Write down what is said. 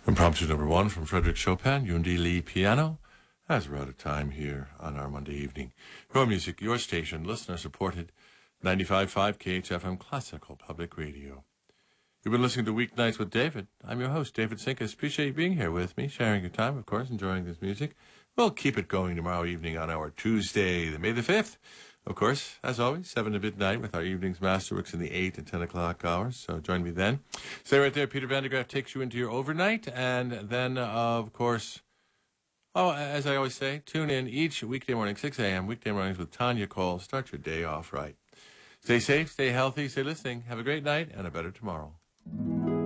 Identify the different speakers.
Speaker 1: Impromptu number one from Frederick Chopin, Yundi Lee piano, as we're out of time here on our Monday evening. Your music, your station, listener-supported, 95.5 KHFM Classical Public Radio. You've been listening to Weeknights with David. I'm your host, David Sinkus. Appreciate you being here with me, sharing your time, of course, enjoying this music. We'll keep it going tomorrow evening on our Tuesday, May the 5th. Of course, as always, 7 to midnight with our evening's masterworks in the 8 and 10 o'clock hours. So join me then. Stay right there. Peter Van de Graaff takes you into your overnight. And then, of course, as I always say, tune in each weekday morning, 6 a.m., weekday mornings with Tanya Cole. Start your day off right. Stay safe, stay healthy, stay listening. Have a great night and a better tomorrow.